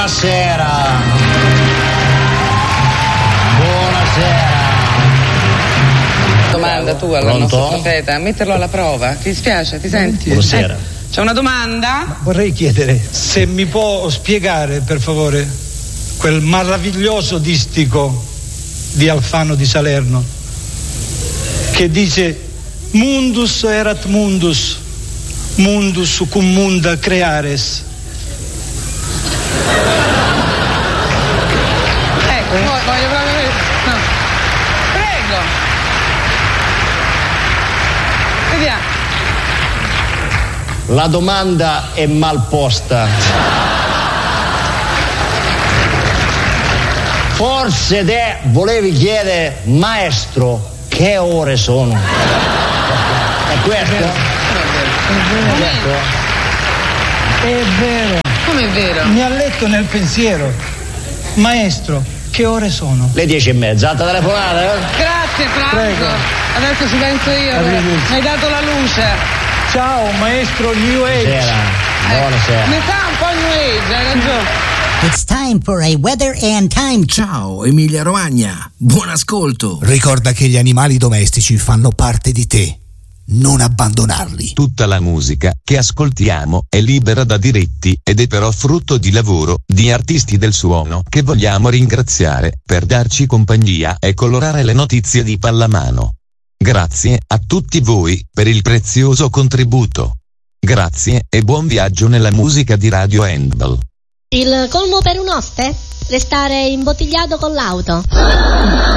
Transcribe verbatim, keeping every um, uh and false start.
Buonasera. Buonasera. Domanda tu al Pronto? nostro profeta, metterlo alla prova. Ti dispiace? Ti senti? Buonasera. Eh, c'è una domanda? Vorrei chiedere se mi può spiegare, per favore, quel meraviglioso distico di Alfano di Salerno che dice mundus erat mundus, mundus cum munda creares. Ecco, eh? voglio proprio vedere. No. Prego. Vediamo. La domanda è mal posta. Forse te volevi chiedere, maestro, che ore sono? È questo? È vero. È vero, Come è vero? mi ha letto nel pensiero. Maestro, che ore sono? Le dieci e mezza, alta telefonata, eh? Grazie Franco. Prego. Adesso ci penso io. Arrivederci. Mi hai dato la luce. Ciao maestro New Age. Buonasera. Eh, Buonasera. mi sa un po' New Age, hai ragione. It's time for a weather and time. Ciao Emilia Romagna, buon ascolto. Ricorda che gli animali domestici fanno parte di te. Non abbandonarli. Tutta la musica che ascoltiamo è libera da diritti ed è però frutto di lavoro di artisti del suono che vogliamo ringraziare per darci compagnia e colorare le notizie di pallamano. Grazie a tutti voi per il prezioso contributo. Grazie e buon viaggio nella musica di Radio Handball. Il colmo per un oste? Restare imbottigliato con l'auto.